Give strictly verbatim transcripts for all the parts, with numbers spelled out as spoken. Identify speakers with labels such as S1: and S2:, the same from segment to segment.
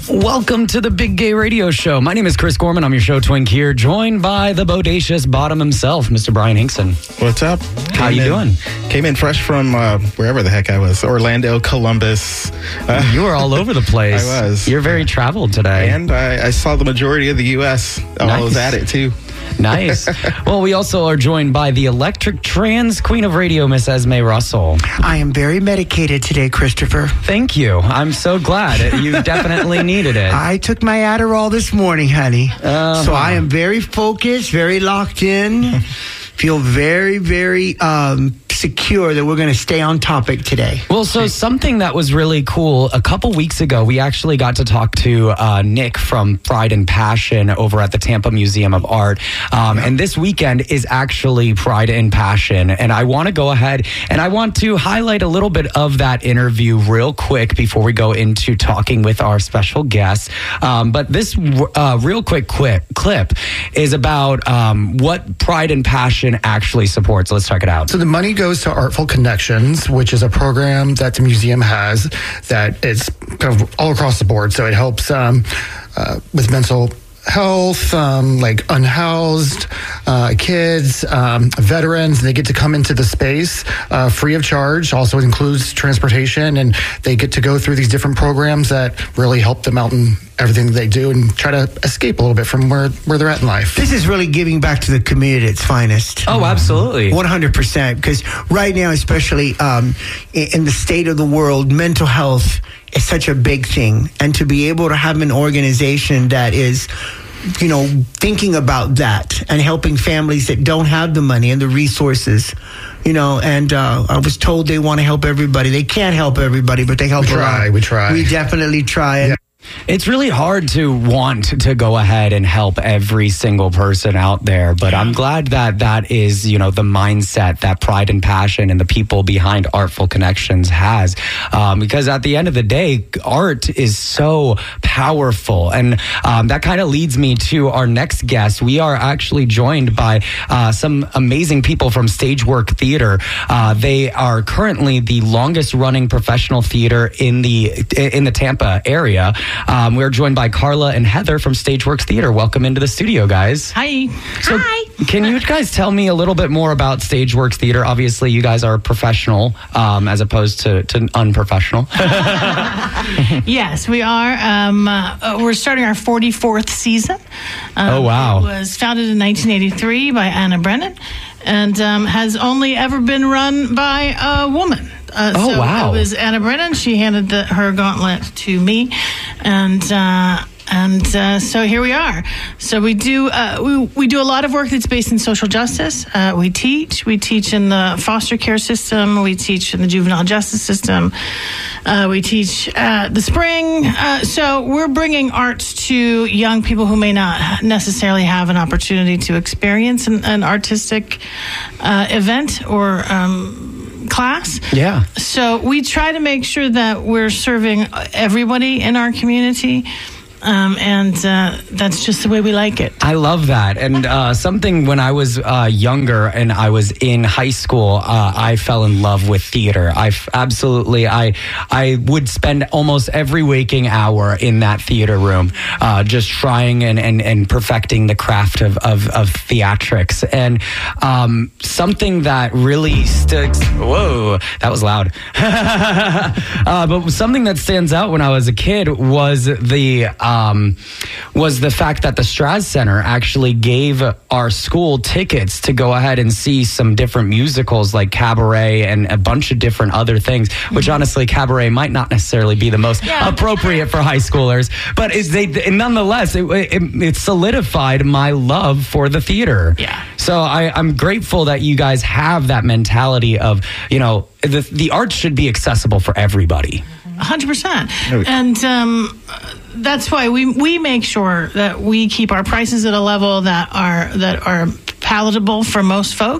S1: Welcome to the Big Gay Radio Show. My name is Chris Gorman. I'm your show twink here, joined by the bodacious bottom himself, Mister Brian Hinkson.
S2: What's up?
S1: How
S2: Came
S1: you
S2: in,
S1: doing?
S2: Came in fresh from uh, wherever the heck I was. Orlando, Columbus. Uh,
S1: You were all over the place.
S2: I was.
S1: You're very traveled today.
S2: and I, I saw the majority of the U S while I was
S1: Nice.
S2: at it, too.
S1: Nice. Well, we also are joined by the electric trans queen of radio, Miss Esme Russell.
S3: I am very medicated today, Christopher.
S1: Thank you. I'm so glad. You definitely needed it.
S3: I took my Adderall this morning, honey.
S1: Uh-huh.
S3: So I am very focused, very locked in. Feel very, very um, secure that we're going to stay on topic today.
S1: Well, so something that was really cool, a couple weeks ago, we actually got to talk to uh, Nick from Pride and Passion over at the Tampa Museum of Art. Um, and this weekend is actually Pride and Passion. And I want to go ahead and I want to highlight a little bit of that interview real quick before we go into talking with our special guest. Um, but this uh, real quick quip, clip is about um, what Pride and Passion actually supports. Let's check it out.
S4: So the money goes to Artful Connections, which is a program that the museum has that is kind of all across the board. So it helps um, uh, with mental health, um, like unhoused uh, kids, um, veterans. They get to come into the space uh, free of charge. Also includes transportation, and they get to go through these different programs that really help them out in everything that they do and try to escape a little bit from where, where they're at in life.
S3: This is really giving back to the community at its finest.
S1: Oh, absolutely.
S3: one hundred percent. Because right now, especially um, in, in the state of the world, mental health is such a big thing. And to be able to have an organization that is, you know, thinking about that and helping families that don't have the money and the resources, you know, and uh, I was told they want to help everybody. They can't help everybody, but they help
S4: We
S3: a
S4: try,
S3: lot.
S4: we try.
S3: We definitely try. And
S4: Yeah.
S1: It's really hard to want to go ahead and help every single person out there, but I'm glad that that is, you know, the mindset that Pride and Passion and the people behind Artful Connections has, um, because at the end of the day, art is so powerful, and um, that kind of leads me to our next guest. We are actually joined by uh, some amazing people from Stagework Theater. Uh, they are currently the longest running professional theater in the in the Tampa area. Um, we're joined by Carla and Heather from Stageworks Theater. Welcome into the studio, guys.
S5: Hi.
S1: So
S5: Hi.
S1: Can you guys tell me a little bit more about Stageworks Theater? Obviously, you guys are professional um, as opposed to, to unprofessional.
S5: Yes, we are. Um, uh, we're starting our forty-fourth season. Um,
S1: Oh, wow.
S5: It was founded in nineteen eighty-three by Anna Brennan and um, has only ever been run by a woman. Uh,
S1: Oh,
S5: so
S1: wow.
S5: It was Anna Brennan. She handed the, her gauntlet to me. And... Uh, And uh, so here we are. So we do uh, we we do a lot of work that's based in social justice. Uh, we teach. We teach in the foster care system. We teach in the juvenile justice system. Uh, we teach at the spring. Uh, so we're bringing art to young people who may not necessarily have an opportunity to experience an, an artistic uh, event or um, class.
S1: Yeah.
S5: So we try to make sure that we're serving everybody in our community. Um, and uh, that's just the way we like it.
S1: I love that. And uh, something when I was uh, younger and I was in high school, uh, I fell in love with theater. I f- absolutely, I I would spend almost every waking hour in that theater room, uh, just trying and, and, and perfecting the craft of, of, of theatrics. And um, something that really sticks, whoa, that was loud. uh, but something that stands out when I was a kid was the... Um, was the fact that the Straz Center actually gave our school tickets to go ahead and see some different musicals like Cabaret and a bunch of different other things, which honestly, Cabaret might not necessarily be the most
S5: Yeah.
S1: appropriate for high schoolers, but is they nonetheless, it, it, it solidified my love for the theater.
S5: Yeah.
S1: So I, I'm grateful that you guys have that mentality of, you know, the, the arts should be accessible for everybody.
S5: one hundred percent. And um, that's why we we make sure that we keep our prices at a level that are that are palatable for most folk.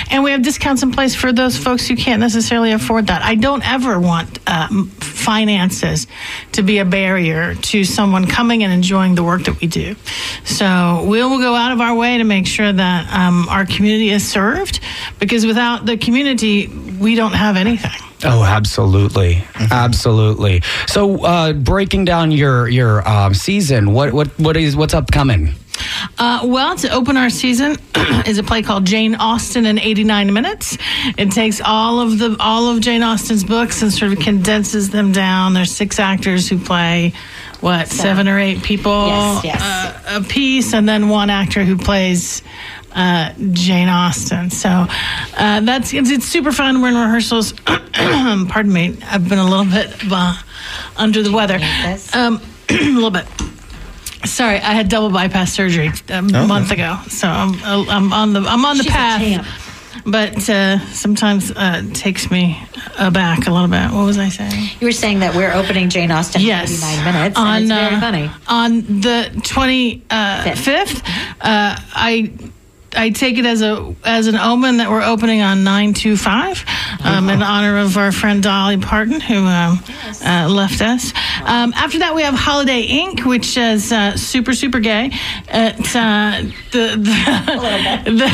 S5: And we have discounts in place for those folks who can't necessarily afford that. I don't ever want uh, finances to be a barrier to someone coming and enjoying the work that we do. So we will go out of our way to make sure that um, our community is served, because without the community, we don't have anything.
S1: Oh, absolutely, mm-hmm. absolutely. So, uh, breaking down your your um, season, what what what is what's upcoming?
S5: Uh, well, to open our season is a play called Jane Austen in eighty-nine minutes. It takes all of the all of Jane Austen's books and sort of condenses them down. There's six actors who play what seven, seven or eight people
S6: yes, yes.
S5: Uh, a piece, and then one actor who plays Uh, Jane Austen. So uh, that's it's, it's super fun. We're in rehearsals. Pardon me, I've been a little bit uh, under the weather. Um, a little bit. Sorry, I had double bypass surgery a okay. month ago, so I'm, I'm on the I'm on the
S6: She's
S5: path.
S6: a champ.
S5: But uh, sometimes uh, it takes me aback a little bit. What was I saying?
S6: You were saying that we're opening Jane Austen
S5: yes.
S6: in eighty-nine minutes,
S5: on,
S6: and it's very
S5: uh,
S6: funny.
S5: On the twenty-fifth, uh, I... I take it as a as an omen that we're opening on nine two five um, in honor of our friend Dolly Parton, who um,
S6: yes.
S5: uh, left us. Um, after that, we have Holiday Incorporated, which is uh, super, super gay. It's, uh, the the, the,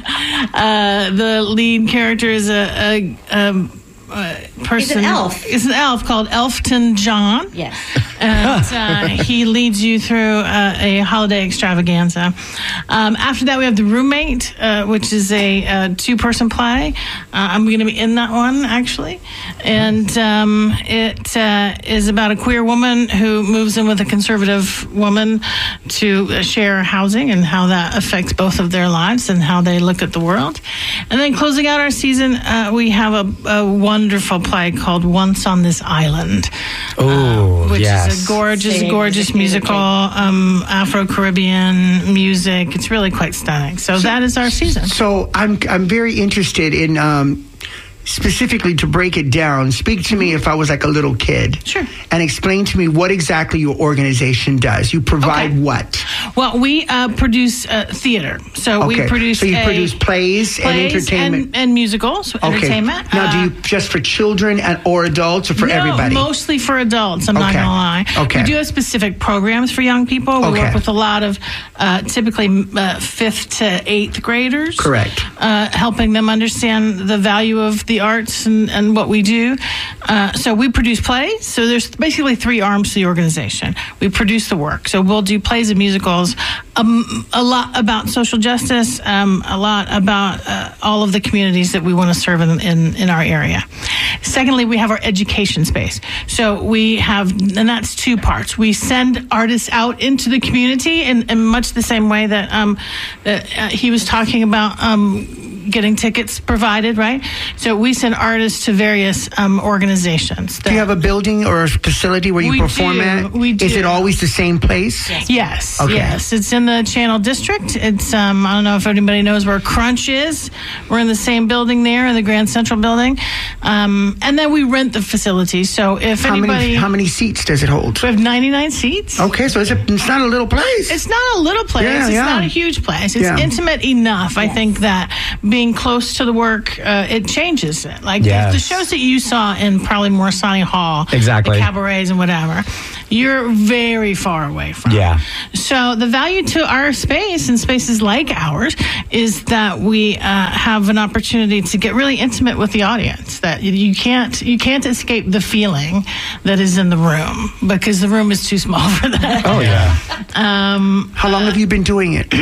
S5: uh, the lead character is a... a, a Uh, person.
S6: He's an elf.
S5: Is an elf called Elfton John.
S6: Yes.
S5: And uh, he leads you through uh, a holiday extravaganza. Um, after that, we have The Roommate, uh, which is a uh, two-person play. Uh, I'm going to be in that one, actually. And um, it uh, is about a queer woman who moves in with a conservative woman to uh, share housing, and how that affects both of their lives and how they look at the world. And then closing out our season, uh, we have a, a wonderful play called Once on This Island.
S1: Oh,
S5: uh, which
S1: yes.
S5: is a gorgeous,
S6: Same,
S5: gorgeous musical, um, Afro-Caribbean music. It's really quite stunning. So, so that is our season.
S3: So I'm I'm very interested in um, specifically, to break it down. Speak to me if I was like a little kid.
S5: Sure.
S3: And explain to me what exactly your organization does. You provide
S5: Okay.
S3: what?
S5: Well, we uh, produce uh, theater. So
S3: Okay.
S5: we produce
S3: So you
S5: a-
S3: produce plays, and
S5: plays
S3: entertainment.
S5: and, and musicals,
S3: Okay.
S5: entertainment.
S3: Now, do
S5: Uh,
S3: you just for children and or adults, or for
S5: no,
S3: everybody?
S5: mostly for adults. I'm not
S3: Okay.
S5: going to lie.
S3: Okay.
S5: We do have specific programs for young people. We
S3: Okay.
S5: work with a lot of uh, typically uh, fifth to eighth graders.
S3: Correct.
S5: Uh, helping them understand the value of the arts and, and what we do. Uh, so we produce plays. So there's basically three arms to the organization. We produce the work. So we'll do plays and musicals, um, a lot about social justice, um, a lot about uh, all of the communities that we want to serve in, in, in our area. Secondly, we have our education space. So we have, and that's two parts. We send artists out into the community in, in much the same way that, um, that uh, he was talking about, um, getting tickets provided, right? So we send artists to various um, organizations.
S3: Do you have a building or a facility where you
S5: We
S3: perform
S5: do,
S3: at?
S5: we
S3: Is
S5: do.
S3: it always the same place?
S5: Yes,
S3: Okay.
S5: yes. It's in the Channel District. It's, um, I don't know if anybody knows where Crunch is. We're in the same building there, in the Grand Central building. Um, and then we rent the facility. So if
S3: How
S5: anybody...
S3: many how many seats does it hold?
S5: We have ninety-nine seats.
S3: Okay, so it's, a, it's not a little place.
S5: It's not a little place.
S3: Yeah,
S5: it's
S3: yeah.
S5: not a huge place. It's
S3: Yeah.
S5: intimate enough. I think that being close to the work, uh, it changes it. Like
S1: Yes.
S5: the shows that you saw in probably Morsani Hall,
S1: Exactly.
S5: the cabarets and whatever, you're very far away from.
S1: Yeah.
S5: So the value to our space and spaces like ours is that we uh, have an opportunity to get really intimate with the audience. That you- you can't you can't escape the feeling that is in the room, because the room is too small for that.
S1: Oh, yeah.
S5: Um,
S3: How long have you been doing it?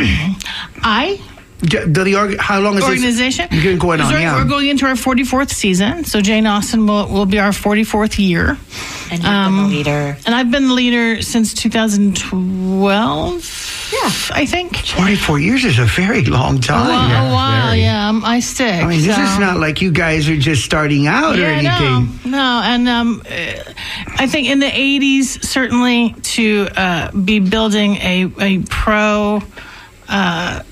S5: I
S3: Do the org- how long is
S5: organization.
S3: this? You're going on,
S5: We're-
S3: yeah.
S5: We're going into our forty-fourth season. So Jane Austen will, will be our forty-fourth year.
S6: And you've
S5: Um,
S6: been the leader.
S5: And I've been the leader since two thousand twelve,
S6: Yeah.
S5: I think.
S3: Forty-four years is a very long
S5: A
S3: time.
S5: while, a while, yeah. um, I stick.
S3: I mean, this
S5: so.
S3: is not like you guys are just starting out or
S5: Yeah,
S3: anything.
S5: no, no, and um, uh, I think in the eighties, certainly to uh, be building a a pro uh,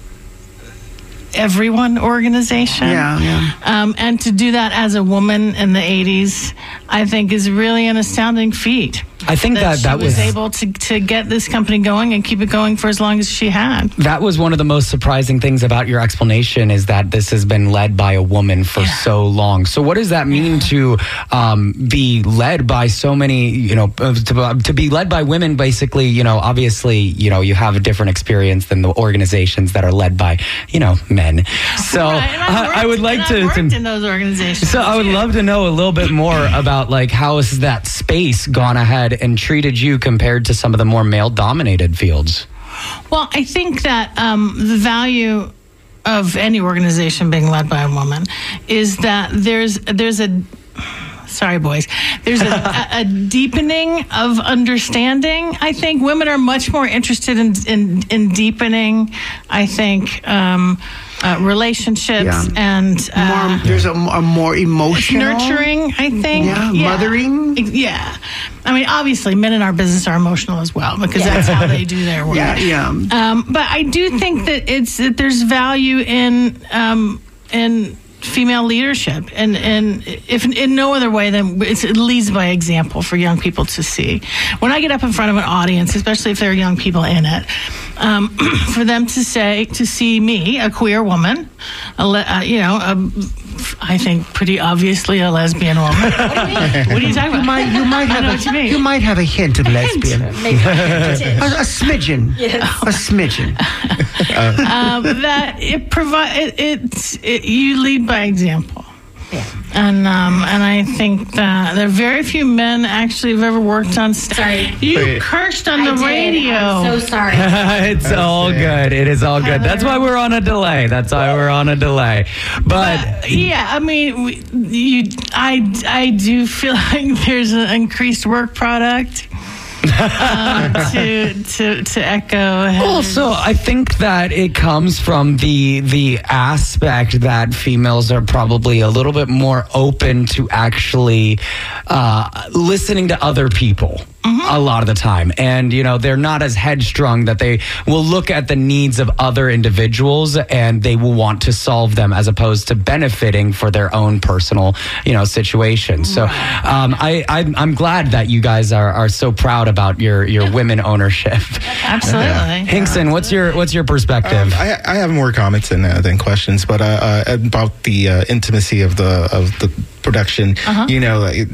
S5: everyone organization,
S3: Yeah, yeah.
S5: um, and to do that as a woman in the eighties, I think is really an astounding feat.
S1: I think that
S5: she
S1: that
S5: was,
S1: was
S5: able to, to get this company going and keep it going for as long as she had.
S1: That was one of the most surprising things about your explanation, is that this has been led by a woman for
S5: Yeah.
S1: so long. So what does that mean to um, be led by so many, you know, uh, to, uh, to be led by women? Basically, you know, obviously, you know, you have a different experience than the organizations that are led by, you know, men. So
S5: Right, and I've
S1: I, I
S5: worked-
S1: would like
S5: and
S1: to,
S5: I've worked
S1: to
S5: in those organizations.
S1: so I would
S5: too.
S1: love to know a little bit more about, like, how has that space gone ahead and treated you compared to some of the more male-dominated fields?
S5: Well, I think that um, the value of any organization being led by a woman is that there's there's a sorry boys there's a, a, a deepening of understanding. I think women are much more interested in in, in deepening, I think, um, uh, relationships
S3: Yeah.
S5: and uh,
S3: More, there's a, a more emotional
S5: nurturing, I think.
S3: Yeah, mothering.
S5: Yeah. I mean, obviously, men in our business are emotional as well, because that's how they do their work.
S3: Yeah, yeah.
S5: Um, but I do think that it's that there's value in um, in female leadership, and and if in no other way than it's, it leads by example for young people to see. When I get up in front of an audience, especially if there are young people in it, um, for them to say to see me, a queer woman, a le, uh, you know, a, I think pretty obviously a lesbian woman. What do you mean? What are you talking about?
S3: You might, you might
S5: I
S3: have
S5: know
S3: a,
S5: what you mean.
S3: you might have a hint of lesbian.
S6: Maybe
S3: A, a smidgen. A smidgen.
S5: um, that it provide it, it, it you lead by example.
S6: Yeah.
S5: And um, and I think that there are very few men actually have ever worked on stage.
S6: Sorry.
S5: You
S2: Wait.
S5: cursed on
S6: I
S5: the
S6: did.
S5: radio.
S6: I'm so sorry.
S1: It's all good. It is all good. That's why we're on a delay. That's why we're on a delay. But
S5: Uh, yeah, I mean, we, you, I, I do feel like there's an increased work product um, to to to echo. his-
S1: also, I think that it comes from the the aspect that females are probably a little bit more open to actually uh, listening to other people. A lot of the time. And, you know, they're not as headstrong, that they will look at the needs of other individuals and they will want to solve them, as opposed to benefiting for their own personal, you know, situation. So um, I, I, I'm glad that you guys are, are so proud about your, your women ownership.
S5: Absolutely.
S1: Hinkson, what's your what's your perspective?
S2: Um, I, I have more comments than, uh, than questions, but uh, uh, about the uh, intimacy of the of the production. You know, it,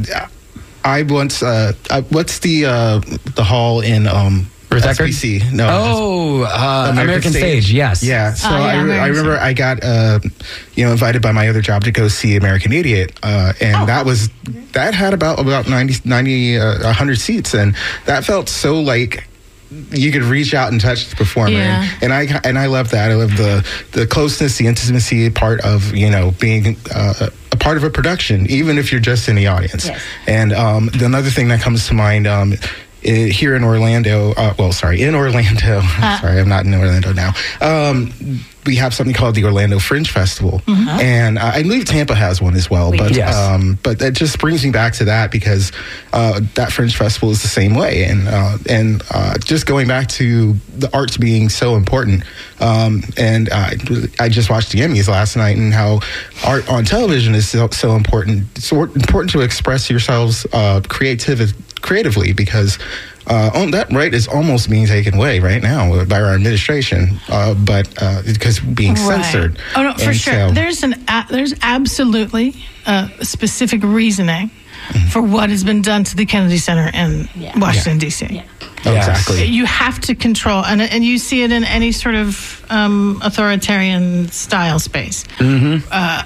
S2: I once. Uh, I, what's the uh, the hall in um,
S1: Ruth
S2: S B
S1: Eckerd?
S2: C? No.
S1: Oh, uh, American, Stage. Yes.
S2: Yeah. So
S5: Oh, yeah,
S2: I, re- I
S5: American
S2: remember I got uh, you know invited by my other job to go see American Idiot, uh, and
S5: Oh.
S2: that was that had about about ninety, ninety uh, one hundred seats, and that felt so like you could reach out and touch the performer,
S5: Yeah.
S2: and, and I and I love that. I love the the closeness, the intimacy part of you know being uh, a part of a production, even if you're just in the audience.
S6: Yes.
S2: And um, the another thing that comes to mind. Um, i- here in Orlando, uh, well, sorry, in Orlando. Sorry, I'm not in Orlando now. Um, we have something called the Orlando Fringe Festival, and uh, I believe Tampa has one as well.
S6: We
S2: But
S6: do.
S1: Yes.
S2: um, but that just brings me back to that, because uh, that Fringe Festival is the same way, and uh, and uh, just going back to the arts being so important. Um, and uh, I just watched the Emmys last night, and how art on television is so, so important. It's so important to express yourselves uh, creative, creatively, because uh, on, that right is almost being taken away right now by our administration, uh, but uh, because being
S5: Right.
S2: censored.
S5: Oh no, for
S2: And
S5: sure.
S2: so-
S5: There's an a, there's absolutely uh, specific reasoning for what has been done to the Kennedy Center in
S6: Yeah.
S5: Washington D C.
S6: Yeah.
S2: Oh,
S1: Yes.
S2: exactly.
S5: You have to control, and and you see it in any sort of um, authoritarian style space. Mm-hmm. Uh,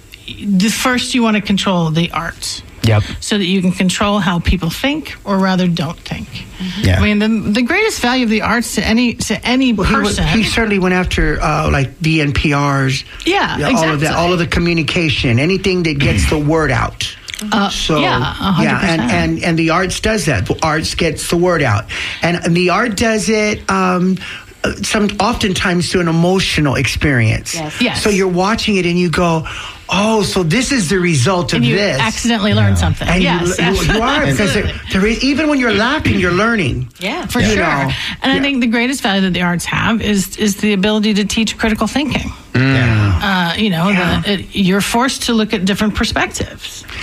S5: the first you want to control the arts.
S1: Yep.
S5: So that you can control how people think, or rather don't think.
S2: Yeah.
S5: I mean, the, the greatest value of the arts to any to any
S3: Well, he, wa-
S5: person.
S3: he certainly went after uh, like the N P Rs.
S5: Yeah,
S3: all of that,
S5: exactly.
S3: all of the communication, anything that gets the word out.
S5: Uh,
S3: So
S5: yeah, one hundred
S3: yeah, and,
S5: percent.
S3: and and the arts does that. The arts gets the word out, and, and the art does it. Um, uh, some oftentimes to an emotional experience.
S6: Yes.
S5: Yes.
S3: So you're watching it and you go, "Oh, so this is the result
S5: and
S3: of
S5: you
S3: this."
S5: accidentally learn something.
S3: And
S5: yes,
S3: you, you, you are, because
S5: absolutely.
S3: there, there is, even when you're laughing, you're learning.
S6: Yeah.
S5: For
S3: You
S5: sure.
S3: know,
S5: and I
S3: yeah.
S5: think the greatest value that the arts have is is the ability to teach critical thinking.
S2: Yeah.
S5: Uh, you know,
S3: Yeah.
S5: the, it, you're forced to look at different perspectives.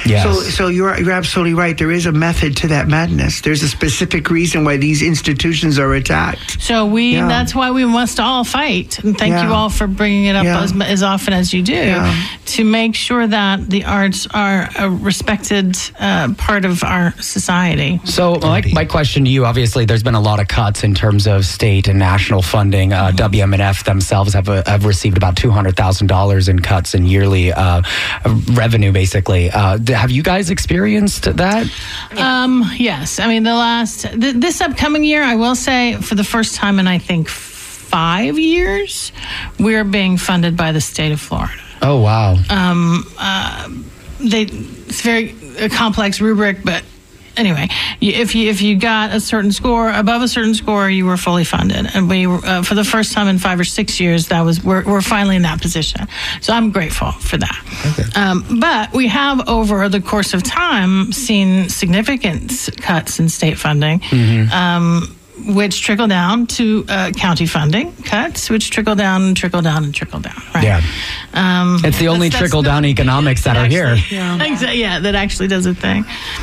S1: Yes.
S3: So, so you're you're absolutely right. There is a method to that madness. There's a specific reason why these institutions are attacked.
S5: So we
S3: Yeah.
S5: that's why we must all fight. And thank
S3: Yeah.
S5: you all for bringing it up
S3: Yeah.
S5: as, as often as you do
S3: Yeah.
S5: to make sure that the arts are a respected uh, part of our society.
S1: So my, my question to you, obviously, there's been a lot of cuts in terms of state and national funding. Uh, W M N F themselves have, uh, have received about two hundred thousand dollars in cuts in yearly uh, revenue, basically. Uh, d- have you guys experienced that?
S5: Um, yes. I mean, the last, th- this upcoming year, I will say, for the first time in, I think, five years, we're being funded by the state of Florida.
S1: Oh, wow.
S5: Um, uh, they, it's very a complex rubric, but anyway, you, if you if you got a certain score, above a certain score, you were fully funded, and we were, uh, for the first time in five or six years, that was we're we're finally in that position. So I'm grateful for that.
S2: Okay.
S5: Um, but we have over the course of time seen significant s- cuts in state funding. Um, which trickle down to uh, county funding cuts, which trickle down and trickle down and trickle down. Right?
S1: Yeah.
S5: Um,
S1: It's the only
S5: that's- that's
S1: trickle-down
S5: the-
S1: economics that are here.
S5: actually- Yeah. Exa- yeah, that actually does a thing.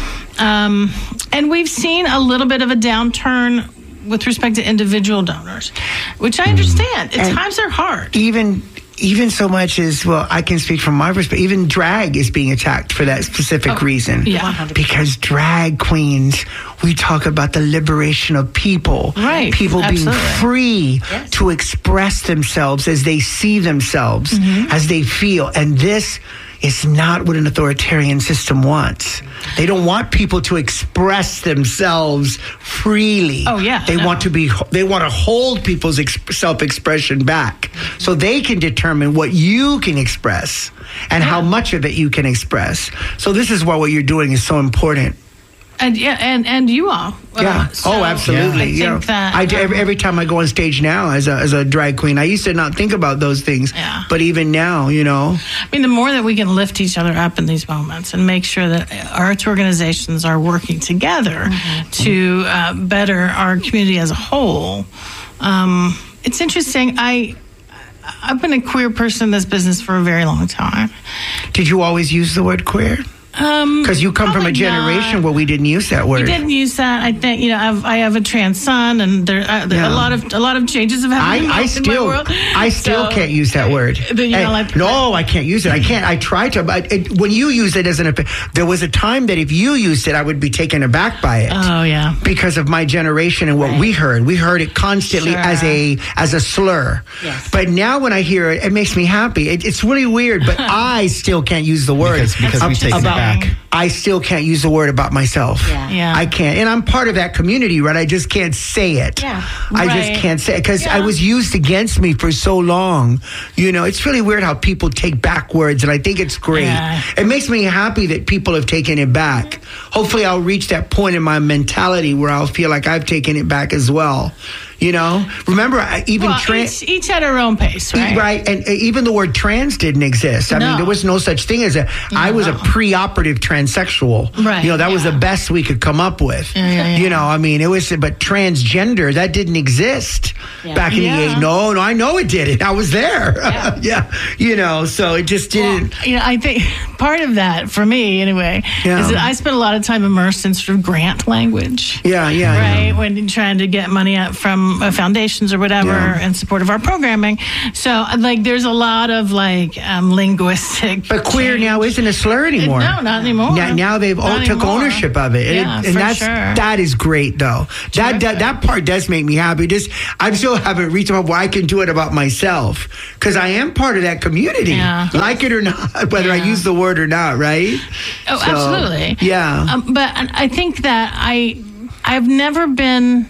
S5: Um, and we've seen a little bit of a downturn with respect to individual donors, which I understand. At
S3: And-
S5: times are hard.
S3: Even even so much as, well, I can speak from my perspective, even drag is being attacked for that specific
S5: Oh,
S3: reason.
S5: yeah. one hundred percent.
S3: Because drag queens, we talk about the liberation of people.
S5: Right,
S3: People
S5: absolutely.
S3: being free
S6: Yes.
S3: to express themselves as they see themselves,
S5: Mm-hmm.
S3: as they feel. And this is not what an authoritarian system wants. They don't want people to express themselves freely.
S5: Oh, yeah,
S3: They
S5: no.
S3: want to be, they want to hold people's ex- self-expression back so they can determine what you can express and how much of it you can express. So this is why what you're doing is so important.
S5: And yeah, and, and you all. Uh,
S3: Yeah.
S5: so
S3: oh, absolutely.
S5: I think
S3: yeah.
S5: that
S3: I do, every,
S5: um,
S3: every time I go on stage now as a as a drag queen, I used to not think about those things.
S5: Yeah.
S3: But even now, you know,
S5: I mean, the more that we can lift each other up in these moments and make sure that arts organizations are working together to uh, better our community as a whole. Um, it's interesting. I I've been a queer person in this business for a very long time.
S3: did you always use the word queer?
S5: Um,
S3: Because you come from a
S5: probably
S3: generation
S5: not.
S3: where we didn't use that word.
S5: We didn't use that. I think you know I've, I have a trans son, and there, uh, there
S3: Yeah.
S5: a lot of a lot of changes have happened. in my-
S3: I, I
S5: in my
S3: still
S5: world.
S3: I still
S5: So-
S3: can't use that word.
S5: Then you
S3: And-
S5: don't like-
S3: no, I can't use it. I can't. I try to, but it, when you use it as an, there was a time that if you used it, I would be taken aback by it.
S5: Oh yeah.
S3: Because of my generation and what we heard, we heard it constantly
S5: Sure.
S3: as a as a slur.
S6: Yes.
S3: But now when I hear it, it makes me happy. It, it's really weird, but I still can't use the word
S2: Because- because
S3: ab-
S2: we've taken it
S3: about.
S2: back.
S3: I still can't use the word about myself.
S6: Yeah.
S5: Yeah.
S3: I can't, and I'm part of that community, right? I just can't say it.
S6: Yeah.
S3: I
S5: Right.
S3: just can't say it because I
S5: Yeah.
S3: was used against me for so long. You know, it's really weird how people take back words, and I think it's great.
S5: Yeah.
S3: It makes me happy that people have taken it back. Hopefully, I'll reach that point in my mentality where I'll feel like I've taken it back as well. You know, remember, I, even
S5: Well,
S3: trans.
S5: each, each at our own pace, right?
S3: Right, and uh, even the word trans didn't exist. I
S5: No.
S3: mean, there was no such thing as a. I was a
S5: No.
S3: pre-operative transsexual.
S5: Right,
S3: You know, that was
S5: yeah.
S3: the best we could come up with.
S5: Yeah, yeah, yeah.
S3: You know, I mean, it was, but transgender that didn't exist
S6: Yeah.
S3: back in
S5: Yeah.
S3: the eight. No, no, I know it didn't. I was there.
S6: Yeah.
S3: Yeah, you know, so it just
S5: Well,
S3: didn't.
S5: you know, I think part of that for me, anyway,
S3: Yeah.
S5: is that I spent a lot of time immersed in sort of grant language.
S3: Yeah, yeah,
S5: Right, when you're trying to get money out from uh, foundations or whatever
S3: Yeah.
S5: in support of our programming. So, like, there's a lot of like um, linguistic.
S3: But queer
S5: change.
S3: now isn't a slur anymore.
S5: No, not anymore.
S3: Now, now they've all
S5: Not
S3: took
S5: anymore.
S3: ownership of it, and,
S5: Yeah,
S3: it, and
S5: for
S3: that's
S5: sure.
S3: that is great though. That, that
S5: Terrific.
S3: that part does make me happy. Just I still haven't reached a point where I can do it about myself because I am part of that community,
S5: Yeah.
S3: like it or not, whether I
S5: Yeah.
S3: use the word or not. Right?
S5: Oh,
S3: So,
S5: absolutely.
S3: Yeah.
S5: Um, but I think that I, I've never been.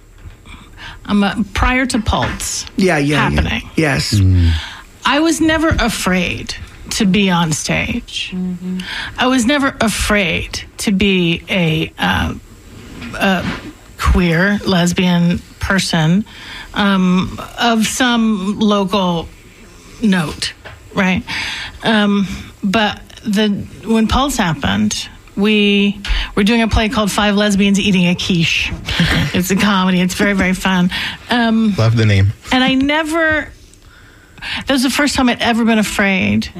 S5: Um, uh, prior to Pulse
S3: yeah. Yeah.
S5: happening.
S3: Yeah. Yes.
S5: I was never afraid to be on stage. I was never afraid to be a, uh, a queer lesbian person um, of some local note, right? Um, but the when Pulse happened, we were doing a play called Five Lesbians Eating a Quiche. It's a comedy. It's very, very fun. Um,
S2: Love the name.
S5: and I never, that was the first time I'd ever been afraid
S6: Yeah.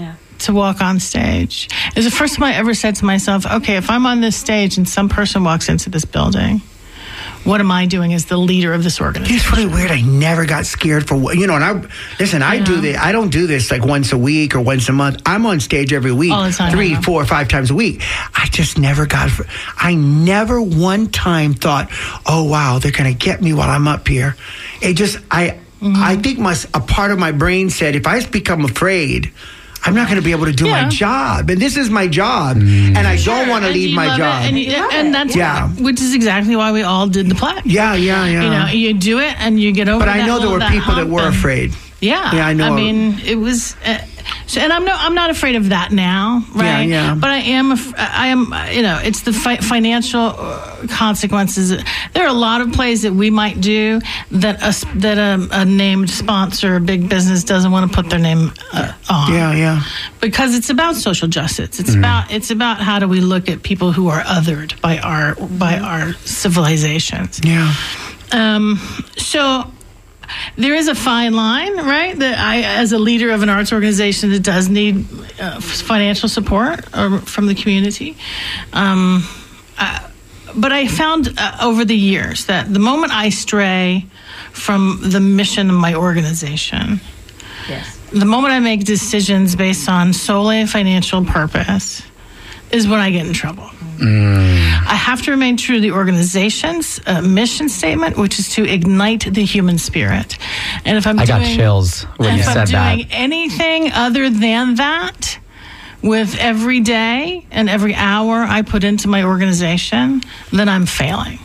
S5: to walk on stage. It was the first time I ever said to myself, okay, if I'm on this stage and some person walks into this building, what am I doing as the leader of this organization?
S3: It's really weird. I never got scared for, you know, and I, listen, I
S5: Yeah.
S3: do this. I don't do this like once a week or once a month. I'm on stage every week,
S5: All the time,
S3: three,
S5: yeah.
S3: four, five times a week. I just never got, I never one time thought, oh, wow, they're going to get me while I'm up here. It just, I,
S5: Mm-hmm.
S3: I think my, a part of my brain said, if I become afraid, I'm not going to be able to do
S5: Yeah.
S3: my job. And this is my job. And I
S5: Sure,
S3: don't want to
S5: and
S3: leave
S5: you
S3: my
S5: love it,
S3: job.
S5: and, you,
S6: Love
S5: and
S6: it,
S5: that's
S3: yeah.
S5: which is exactly why we all did the play.
S3: yeah, yeah, yeah.
S5: You know, you do it and you get over.
S3: but I
S5: that
S3: know there
S5: little-
S3: were people that
S5: hump
S3: were
S5: and-
S3: afraid.
S5: Yeah,
S3: Yeah, I know.
S5: I mean, it was, uh, so, and I'm no, I'm not afraid of that now, right?
S3: Yeah, yeah.
S5: But I am, af- I am, uh, you know, it's the fi- financial uh, consequences. There are a lot of plays that we might do that a, s- that a, a named sponsor, a big business, doesn't want to put their name uh, on.
S3: Yeah, yeah.
S5: Because it's about social justice. It's about it's about how do we look at people who are othered by our by our civilizations.
S3: Yeah.
S5: Um, so there is a fine line, right? That I, as a leader of an arts organization that does need uh, financial support or, from the community. Um, uh, but I found uh, over the years that the moment I stray from the mission of my organization,
S6: Yes.
S5: the moment I make decisions based on solely financial purpose is when I get in trouble. I have to remain true to the organization's uh, mission statement, which is to ignite the human spirit. And if I'm
S1: I
S5: doing,
S1: got chills when you
S5: if I'm
S1: said that.
S5: doing anything other than that, with every day and every hour I put into my organization, then I'm failing.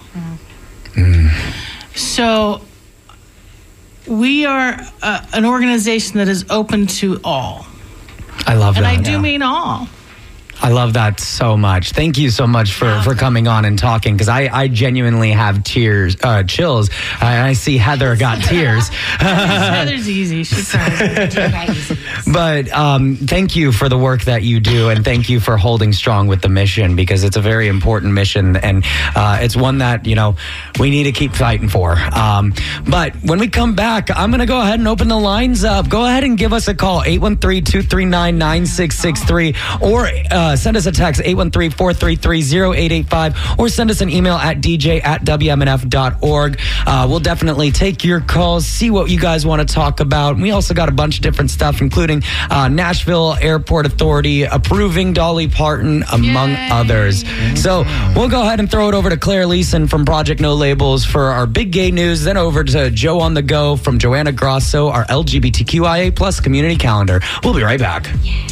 S5: So we are uh, an organization that is open to all.
S1: I love
S5: And
S1: that.
S5: I do mean all.
S1: I love that so much. Thank you so much for, for coming on and talking, because I, I genuinely have tears, uh, chills. I, I see Heather got tears.
S5: Heather's easy. She cries.
S1: But um, thank you for the work that you do, and thank you for holding strong with the mission, because it's a very important mission, and uh, it's one that, you know, we need to keep fighting for. Um, but when we come back, I'm going to go ahead and open the lines up. Go ahead and give us a call, eight one three, two three nine, nine six six three, or uh, send us a text, eight one three, four three three, zero eight eight five, or send us an email at d j at w m n f dot org. Uh, we'll definitely take your calls, see what you guys want to talk about. We also got a bunch of different stuff, including uh, Nashville Airport Authority approving Dolly Parton, among
S5: Yay.
S1: others. So we'll go ahead and throw it over to Claire Leeson from Project No Labels for our big gay news, then over to Joe on the Go from Joanna Grosso, our L G B T Q I A plus community calendar. We'll be right back.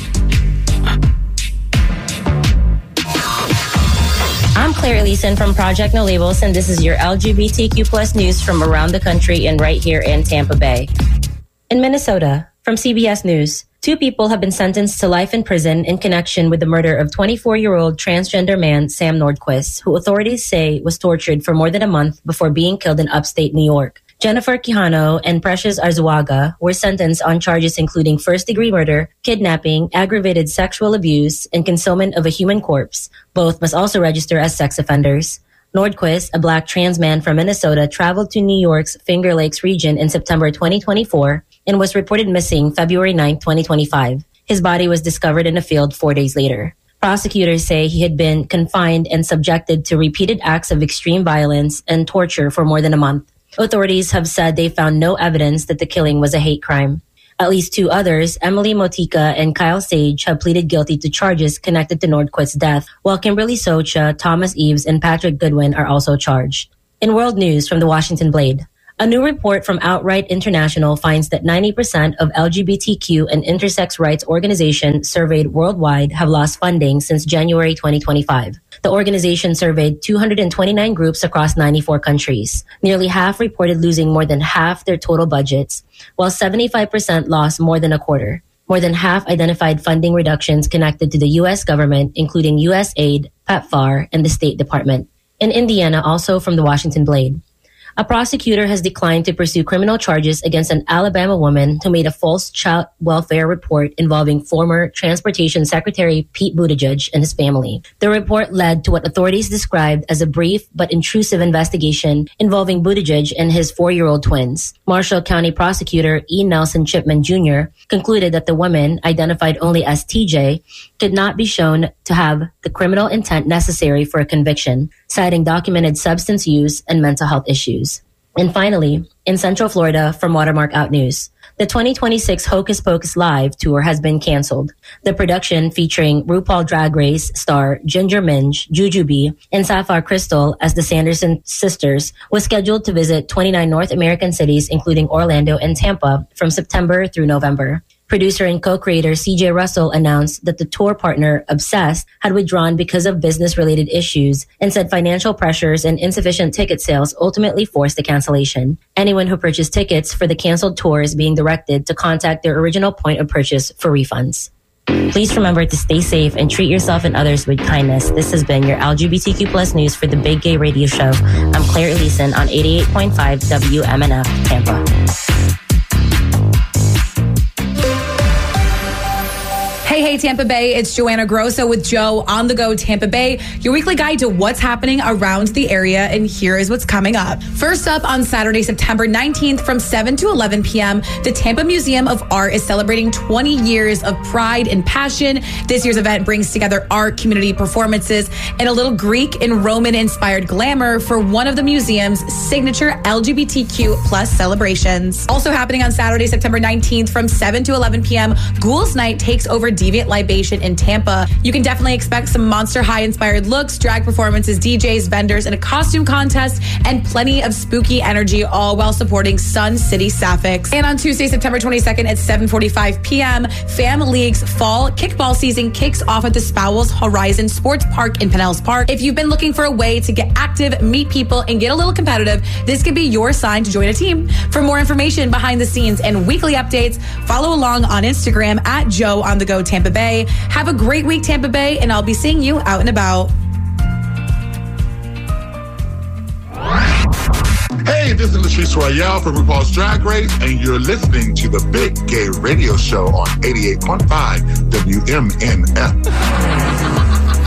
S7: I'm Claire Leeson from Project No Labels, and this is your L G B T Q plus news from around the country and right here in Tampa Bay. In Minnesota, from C B S News, two people have been sentenced to life in prison in connection with the murder of twenty-four-year-old transgender man Sam Nordquist, who authorities say was tortured for more than a month before being killed in upstate New York. Jennifer Quijano and Precious Arzuaga were sentenced on charges including first-degree murder, kidnapping, aggravated sexual abuse, and concealment of a human corpse. Both must also register as sex offenders. Nordquist, a black trans man from Minnesota, traveled to New York's Finger Lakes region in September twenty twenty-four and was reported missing February ninth, twenty twenty-five. His body was discovered in a field four days later. Prosecutors say he had been confined and subjected to repeated acts of extreme violence and torture for more than a month. Authorities have said they found no evidence that the killing was a hate crime. At least two others, Emily Motika and Kyle Sage, have pleaded guilty to charges connected to Nordquist's death, while Kimberly Socha, Thomas Eves, and Patrick Goodwin are also charged. In world news from the Washington Blade, a new report from Outright International finds that ninety percent of L G B T Q and intersex rights organizations surveyed worldwide have lost funding since January twenty twenty-five. The organization surveyed two hundred twenty-nine groups across ninety-four countries. Nearly half reported losing more than half their total budgets, while seventy-five percent lost more than a quarter. More than half identified funding reductions connected to the U S government, including U S A I D, PEPFAR, and the State Department. In Indiana, also from the Washington Blade, A prosecutor has declined to pursue criminal charges against an Alabama woman who made a false child welfare report involving former Transportation Secretary Pete Buttigieg and his family. The report led to what authorities described as a brief but intrusive investigation involving Buttigieg and his four-year-old twins. Marshall County Prosecutor E. Nelson Chipman Junior concluded that the woman, identified only as T J, could not be shown to have the criminal intent necessary for a conviction, citing documented substance use and mental health issues. And finally, in Central Florida, from Watermark Out News, the twenty twenty-six Hocus Pocus Live tour has been canceled. The production, featuring RuPaul Drag Race star Ginger Minj, Jujubee, and Sapphire Crystal as the Sanderson sisters, was scheduled to visit twenty-nine North American cities, including Orlando and Tampa, from September through November. Producer and co-creator C J Russell announced that the tour partner, Obsessed, had withdrawn because of business-related issues and said financial pressures and insufficient ticket sales ultimately forced the cancellation. Anyone who purchased tickets for the canceled tour is being directed to contact their original point of purchase for refunds. Please remember to stay safe and treat yourself and others with kindness. This has been your L G B T Q plus news for the Big Gay Radio Show. I'm Claire Elison on eighty-eight point five W M N F Tampa.
S8: Hey, hey, Tampa Bay, it's Joanna Grosso with Joe on the Go Tampa Bay, your weekly guide to what's happening around the area, and here is what's coming up. First up, on Saturday, September nineteenth from seven to eleven p.m., the Tampa Museum of Art is celebrating twenty years of pride and passion. This year's event brings together art, community performances, and a little Greek and Roman-inspired glamour for one of the museum's signature L G B T Q plus celebrations. Also happening on Saturday, September nineteenth from seven to eleven p.m., Ghouls Night takes over Deviant Libation in Tampa. You can definitely expect some Monster High inspired looks, drag performances, D Js, vendors, and a costume contest, and plenty of spooky energy, all while supporting Sun City Sapphics. And on Tuesday, September twenty-second at seven forty-five p.m., Fam League's fall kickball season kicks off at the Spowells Horizon Sports Park in Pinellas Park. If you've been looking for a way to get active, meet people, and get a little competitive, this could be your sign to join a team. For more information, behind the scenes, and weekly updates, follow along on Instagram at Joe on the Go Tampa Bay. Have a great week, Tampa Bay, and I'll be seeing you out and about.
S9: Hey, this is Latrice Royale from RuPaul's Drag Race, and you're listening to the Big Gay Radio Show on eighty-eight point five W M N F.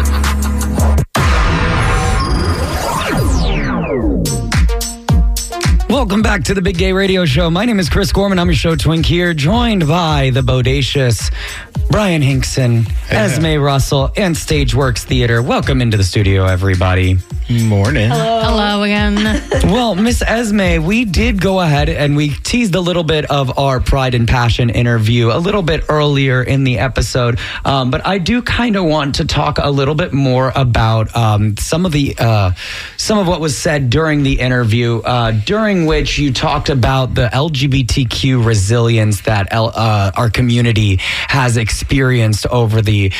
S1: Welcome back to the Big Gay Radio Show. My name is Chris Gorman. I'm your show twink here, joined by the bodacious Brian Hinkson, Esme Russell, and Stageworks Theater. Welcome into the studio, everybody.
S2: Morning.
S5: Hello. Hello again.
S1: Well, Miss Esme, we did go ahead and we teased a little bit of our Pride and Passion interview a little bit earlier in the episode, um, but I do kind of want to talk a little bit more about um, some of the uh, some of what was said during the interview, uh, during which you talked about the L G B T Q resilience that L, uh, our community has experienced over the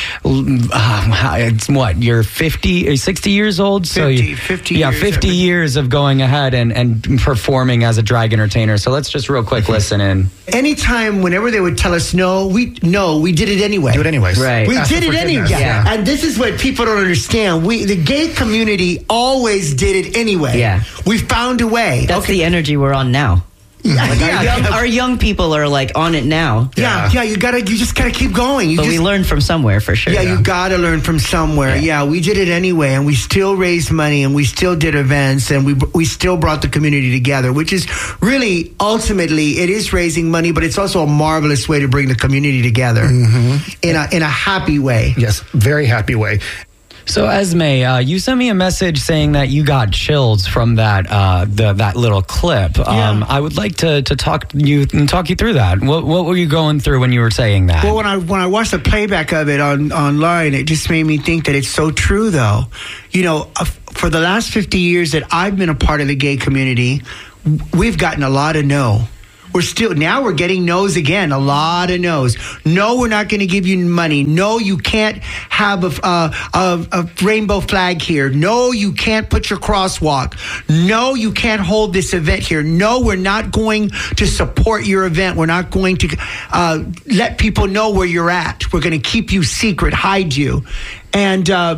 S1: uh, it's what, you're fifty, sixty years old, so
S3: fifty,
S1: you,
S3: fifty
S1: yeah,
S3: years
S1: fifty
S3: every-
S1: years of going ahead and, and performing as a drag entertainer. So let's just real quick listen in.
S3: Anytime, whenever they would tell us no, we no, we did it anyway.
S4: Do it anyways.
S1: Right.
S3: We
S4: Ask
S3: did
S4: for
S3: it
S4: forgiveness.
S3: anyway.
S4: Yeah.
S3: And this is what people don't understand. We, the gay community, always did it anyway.
S10: Yeah.
S3: We found a way.
S10: That's the energy we're on now.
S3: Yeah,
S10: Like
S3: yeah,
S10: our, young,
S3: yeah.
S10: our young people are like on it now.
S3: Yeah, yeah, you gotta, you just gotta keep going. You
S10: But
S3: just,
S10: we learned from somewhere for sure.
S3: Yeah, you gotta learn from somewhere. Yeah. we did it anyway, and we still raised money, and we still did events, and we we still brought the community together, which is really ultimately it is raising money, but it's also a marvelous way to bring the community together
S4: Mm-hmm.
S3: in a in a happy way.
S4: Yes, very happy way.
S1: So Esme, uh, you sent me a message saying that you got chills from that uh, the, that little clip. Um,
S3: Yeah.
S1: I would like to to talk you talk you through that. What what were you going through when you were saying that?
S3: Well, when I when I watched the playback of it on online, it just made me think that it's so true, though. You know, uh, for the last fifty years that I've been a part of the gay community, we've gotten a lot of no. We're still, now we're getting no's again, a lot of no's. No, we're not going to give you money. No, you can't have a, uh, a, a rainbow flag here. No, you can't put your crosswalk. No, you can't hold this event here. No, we're not going to support your event. We're not going to uh, let people know where you're at. We're going to keep you secret, hide you. And, uh,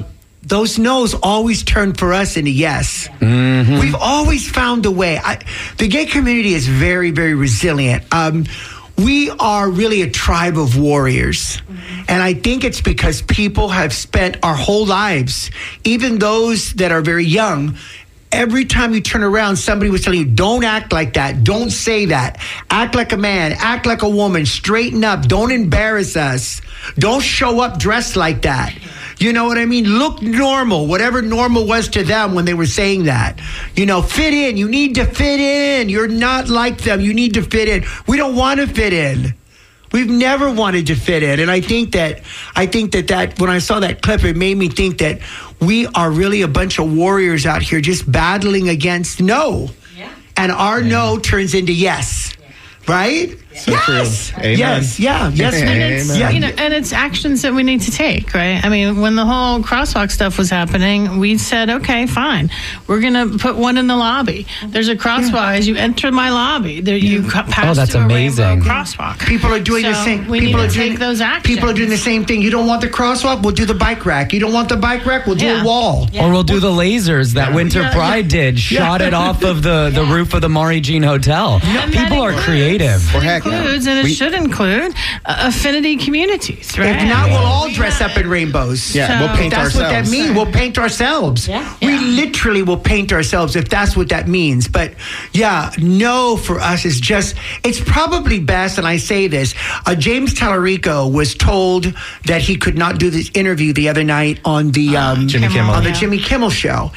S3: those no's always turn for us into yes.
S1: Mm-hmm.
S3: We've always found a way. I, the gay community is very, very resilient. Um, we are really a tribe of warriors. And I think it's because people have spent our whole lives, even those that are very young, every time you turn around, somebody was telling you, don't act like that. Don't say that. Act like a man. Act like a woman. Straighten up. Don't embarrass us. Don't show up dressed like that. You know what I mean? Look normal, whatever normal was to them when they were saying that. You know, fit in. You need to fit in. You're not like them. You need to fit in. We don't want to fit in. We've never wanted to fit in. And I think that, I think that that, when I saw that clip, it made me think that we are really a bunch of warriors out here just battling against no. Yeah. And our yeah. no turns into yes. Yeah. Right?
S2: So
S3: yes.
S2: True. Amen.
S3: Yes. Yeah. Yes.
S5: And it's,
S3: yeah.
S5: you know, and it's actions that we need to take, right? I mean, when the whole crosswalk stuff was happening, we said, okay, fine. We're going to put one in the lobby. There's a crosswalk yeah. as you enter my lobby. There, you yeah. pass
S1: oh, that's
S5: through
S1: amazing.
S5: a rainbow crosswalk.
S3: People are doing
S5: so
S3: the same.
S5: We
S3: people
S5: need
S3: are
S5: to
S3: doing,
S5: take those actions.
S3: People are doing the same thing. You don't want the crosswalk? We'll do the bike rack. You don't want the bike rack? We'll do
S5: yeah.
S3: a wall.
S1: Yeah. Or we'll do the lasers that
S3: yeah.
S1: Winter
S3: yeah,
S1: Pride
S3: yeah.
S1: did. Shot
S3: yeah.
S1: it off of the, the yeah. roof of the Maury Jean Hotel.
S5: And
S1: People are
S5: includes,
S1: creative.
S5: It
S2: heck,
S5: includes,
S2: yeah.
S5: and it
S2: we,
S5: should include, uh, affinity communities, right?
S3: If not, we'll all dress up in rainbows.
S2: Yeah,
S5: So-
S2: we'll paint
S3: That's
S2: ourselves.
S3: what that means. We'll paint ourselves.
S6: Yeah.
S3: We
S5: Yeah.
S3: literally will paint ourselves if that's what that means. But yeah, no for us is just, it's probably best, and I say this, uh, James Tallarico was told that he could not do this interview the other night on the um,
S2: Jimmy Kimmel.
S3: on the
S5: Yeah.
S3: Jimmy Kimmel show.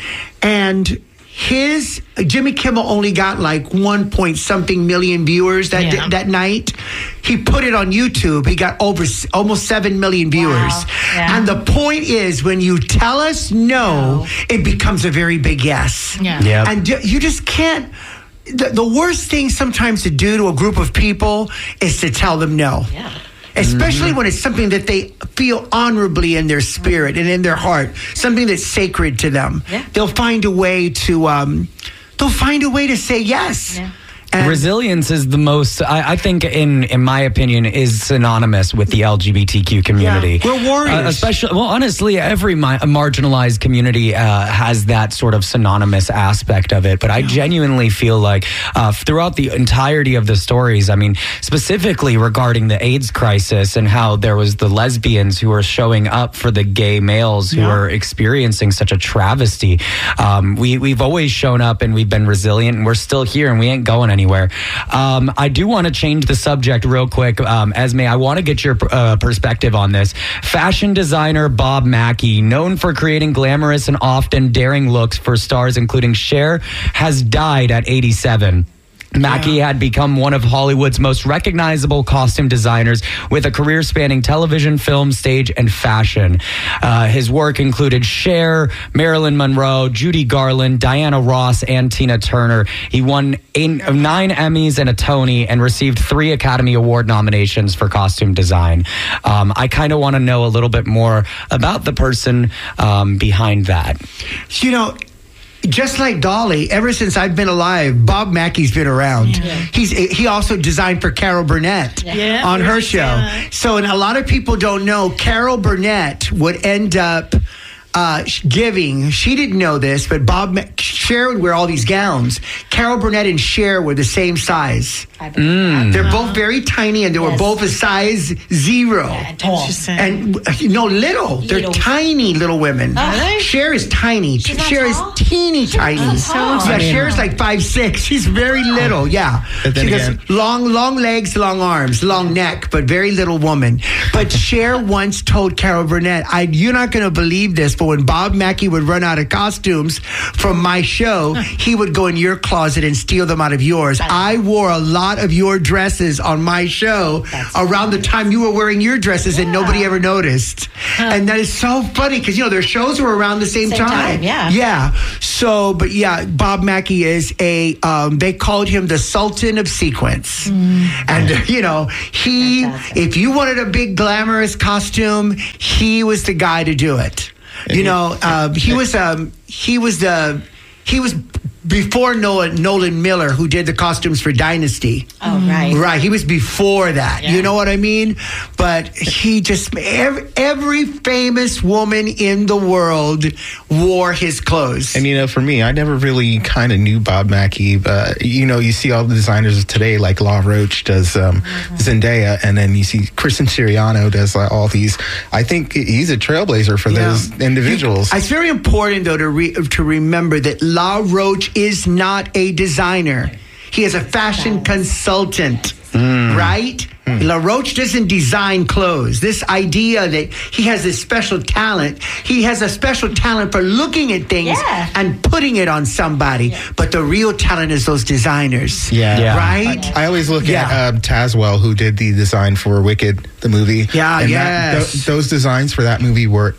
S3: And his Jimmy Kimmel only got like one point something million viewers that
S5: Yeah.
S3: that night. He put it on YouTube. He got over s- almost seven million viewers.
S6: Wow. Yeah.
S3: And the point is, when you tell us no,
S6: No.
S3: it becomes a very big yes.
S5: Yeah.
S1: Yep.
S3: And d- you just can't. The, the worst thing sometimes to do to a group of people is to tell them no.
S6: Yeah.
S3: Especially when it's something that they feel honorably in their spirit and in their heart, something that's sacred to them.
S6: Yeah.
S3: They'll find a way to, um, they'll find a way to say yes.
S6: Yeah.
S3: And
S1: Resilience is the most, I, I think, in in my opinion, is synonymous with the L G B T Q community.
S3: Yeah, we're warriors.
S1: Uh, especially, well, honestly, every mi- marginalized community uh, has that sort of synonymous aspect of it. But I genuinely feel like uh, throughout the entirety of the stories, I mean, specifically regarding the AIDS crisis and how there was the lesbians who were showing up for the gay males who
S3: Yeah.
S1: are experiencing such a travesty. Um, we, we've always shown up and we've been resilient, and we're still here and we ain't going anywhere. Um, I do want to change the subject real quick. Um, Esme, I want to get your uh, perspective on this. Fashion designer Bob Mackie, known for creating glamorous and often daring looks for stars including Cher, has died at eighty-seven. Mackie
S3: Yeah.
S1: had become one of Hollywood's most recognizable costume designers with a career spanning television, film, stage, and fashion. Uh, his work included Cher, Marilyn Monroe, Judy Garland, Diana Ross, and Tina Turner. He won eight, nine Emmys and a Tony and received three Academy Award nominations for costume design. Um, I kind of want to know a little bit more about the person um, behind that.
S3: you know, just like Dolly, ever since I've been alive, Bob Mackey's been around.
S5: Yeah.
S3: He's he also designed for Carol Burnett
S5: Yeah.
S3: on her
S5: Yeah.
S3: show. So, and a lot of people don't know, Carol Burnett would end up uh, giving. She didn't know this, but Bob Ma- Cher would wear all these gowns. Carol Burnett and Cher were the same size.
S6: I believe that.
S3: They're both very tiny, and they were
S6: Yes.
S3: both a size zero.
S6: And tall.
S5: Interesting.
S3: And uh, no, little. They're
S6: Little.
S3: tiny little women.
S6: Really?
S3: Cher is tiny.
S6: She's not
S3: Cher is
S6: tall?
S3: teeny tiny.
S6: not tall.
S3: Yeah,
S6: I mean-
S3: Cher's like five six. She's very little. Yeah,
S2: But then
S3: she has
S2: again-
S3: long, long legs, long arms, long neck, but very little woman. But Cher once told Carol Burnett, "I, you're not going to believe this, but when Bob Mackie would run out of costumes from my show, he would go in your closet and steal them out of yours. I wore a lot of your dresses on my show
S6: That's
S3: around the time you were wearing your dresses, and nobody ever noticed. And that is so funny because, you know, their shows were around the same,
S6: Same time, yeah.
S3: Yeah. So, but yeah, Bob Mackie is a, um, they called him the Sultan of Sequence. And, you know, he,
S6: Fantastic.
S3: if you wanted a big glamorous costume, he was the guy to do it. You know, um, he was, um, he was the, he was before Noah, Nolan Miller, who did the costumes for Dynasty.
S6: Oh, right.
S3: Right. He was before that.
S6: Yeah.
S3: You know what I mean? But he just, every, every famous woman in the world wore his clothes.
S2: And, you know, for me, I never really kind of knew Bob Mackie. But, you know, you see all the designers of today, like La Roche does um, mm-hmm. Zendaya, and then you see Kristen Siriano does uh, all these. I think he's a trailblazer for yeah. those individuals.
S3: It's very important, though, to, re- to remember that La Roche is not a designer. He is a fashion consultant, mm. right? Mm. La Roche doesn't design clothes. This idea that he has this special talent, he has a special talent for looking at things
S6: yeah.
S3: and putting it on somebody. Yeah. But the real talent is those designers.
S2: Yeah.
S1: yeah.
S3: Right?
S2: I, I always look
S3: yeah.
S2: at um, Tazwell, who did the design for Wicked, the movie.
S3: Yeah,
S2: and
S3: yes.
S2: that, th- those designs for that movie were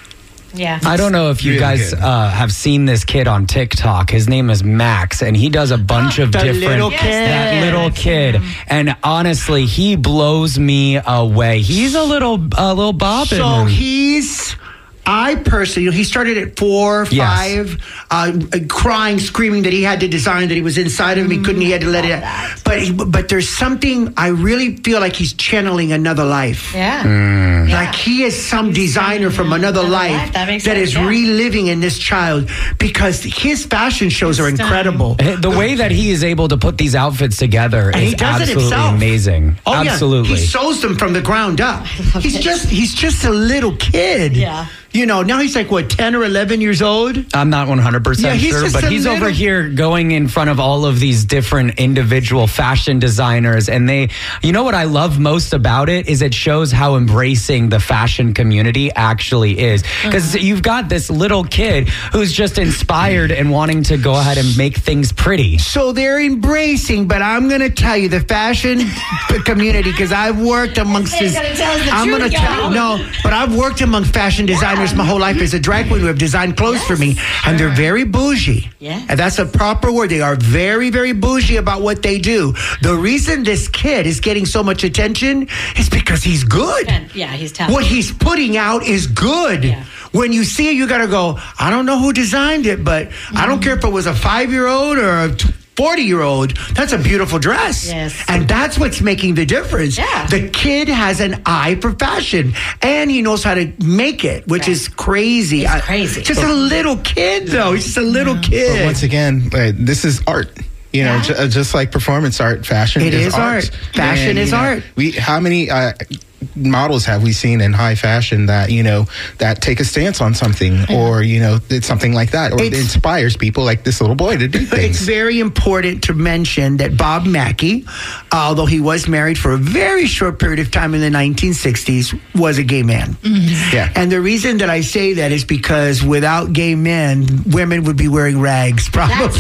S6: Yeah.
S1: I don't know if you
S2: really
S1: guys
S2: uh,
S1: have seen this kid on TikTok. His name is Max, and he does a bunch
S3: oh,
S1: of
S3: the
S1: different.
S3: Little
S6: Yes,
S3: kid.
S1: That little kid, and honestly, he blows me away. He's a little, a little bobbin.
S3: So he's. I personally, he started at four,
S1: Yes.
S3: five, uh, crying, screaming that he had to design, that he was inside of him. He couldn't, he had to let it out. But, he, but there's something, I really feel like he's channeling another life.
S6: Yeah.
S1: Mm.
S3: Like he is some designer from another
S6: Another
S3: life
S6: life. That makes
S3: that
S6: sense,
S3: is
S6: yeah.
S3: reliving in this child, because his fashion shows are incredible.
S1: The way that he is able to put these outfits together
S3: And he
S1: is
S3: does it
S1: absolutely
S3: himself.
S1: amazing.
S3: Oh,
S1: absolutely.
S3: Yeah. He sews them from the ground up. He's
S6: it.
S3: just he's just a little kid.
S6: Yeah.
S3: You know, now he's like, what, ten or eleven years old?
S1: I'm not one hundred percent
S3: Yeah, he's
S1: sure,
S3: just
S1: but
S3: a
S1: he's
S3: little-
S1: over here going in front of all of these different individual fashion designers. And they, you know what I love most about it is it shows how embracing the fashion community actually is. Because
S3: Uh-huh.
S1: you've got this little kid who's just inspired and wanting to go ahead and make things pretty.
S3: So they're embracing, but I'm going to tell you, the fashion community, because I've worked amongst
S6: He's
S3: this.
S6: gonna tell us the
S3: I'm
S6: truth,
S3: gonna tell
S6: y'all.
S3: no, but I've worked among fashion designers my whole life as a drag queen who have designed clothes
S6: Yes,
S3: for me, and they're
S6: sure.
S3: very bougie.
S6: Yeah.
S3: And that's a proper word. They are very, very bougie about what they do. The reason this kid is getting so much attention is because he's good.
S6: And, yeah, he's talented.
S3: What he's putting out is good.
S6: Yeah.
S3: When you see it, you got to go, I don't know who designed it, but mm-hmm. I don't care if it was a five-year-old or a forty-year-old. That's a beautiful dress.
S6: Yes.
S3: And that's what's making the difference.
S6: Yeah.
S3: The kid has an eye for fashion, and he knows how to make it, which
S6: Right.
S3: is crazy.
S6: It's
S3: I-
S6: crazy.
S3: Just a little kid, though. He's just a little
S2: But
S3: kid.
S2: once again, uh, this is art. You know,
S6: Yeah.
S2: ju- just like performance art, fashion
S3: It
S2: is,
S3: is art. Fashion is
S2: you know,
S3: art.
S2: We how many uh, models have we seen in high fashion that you know that take a stance on something, or you know, it's something like that, or it
S3: It's-
S2: inspires people like this little boy to do
S3: It's
S2: things.
S3: very important to mention that Bob Mackie, although he was married for a very short period of time in the nineteen sixties, was a gay man.
S2: Yeah.
S3: And the reason that I say that is because without gay men, women would be wearing rags, probably.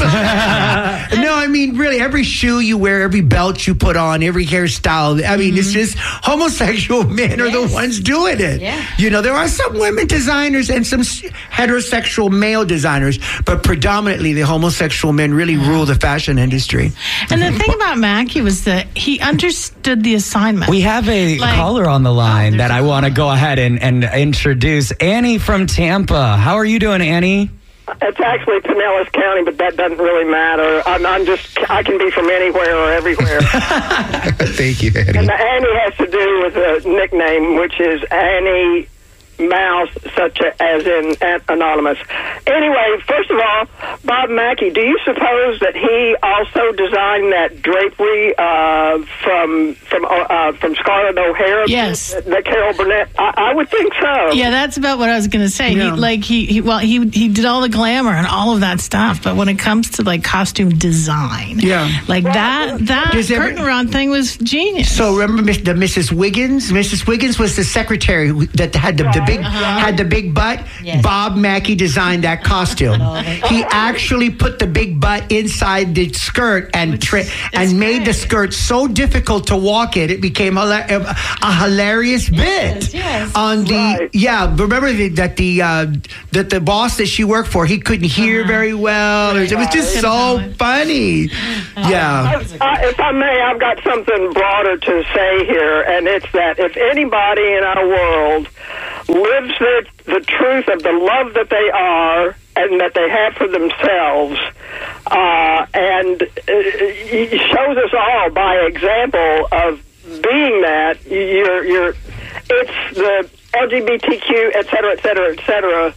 S3: No, I mean, really, every shoe you wear, every belt you put on, every hairstyle, I mean, it's just homosexual men are the
S6: Yes.
S3: ones doing it.
S6: Yeah.
S3: You know, there are some women designers and some s- heterosexual male designers, but predominantly the homosexual men really rule the fashion industry.
S5: And the thing about Mackie was that he understood the assignment.
S1: We have a
S5: Like-
S1: caller on the line
S5: Oh,
S1: that
S5: there's
S1: I
S5: a
S1: want to go ahead and, and introduce. Annie from Tampa. How are you doing, Annie?
S11: It's actually Pinellas County, but that doesn't really matter. I'm, I'm just, I can be from anywhere or everywhere.
S2: Thank you, Eddie.
S11: And the Annie has to do with a nickname, which is Annie Mouse, such a, as in an- anonymous. Anyway, first of all, Bob Mackie, do you suppose that he also designed that drapery uh, from from uh, from Scarlett O'Hara?
S5: Yes.
S11: That, that Carol Burnett. I, I would think so.
S5: Yeah, that's about what I was going to say.
S3: Yeah.
S5: He, like he, he, well, he he did all the glamour and all of that stuff, but when it comes to like costume design,
S3: Yeah.
S5: like that that
S3: Does every-
S5: curtain rod thing was genius.
S3: So remember Miss- the Missus Wiggins? Missus Wiggins was the secretary who- that had the, the big had the big butt.
S6: Yes.
S3: Bob Mackie designed that costume. He actually put the big butt inside the skirt and tri- and made the
S5: great.
S3: skirt so difficult to walk in. It became a, a, a hilarious bit.
S6: yes.
S3: On the
S11: Right.
S3: yeah, remember the, that the uh, that the boss that she worked for, he couldn't hear very well. It was just so funny. Yeah.
S11: Uh, if I may, I've got something broader to say here, and it's that if anybody in our world lives the, the truth of the love that they are and that they have for themselves, uh, and it shows us all by example of being that. You're, you're, it's the L G B T Q, et cetera, et cetera, et cetera.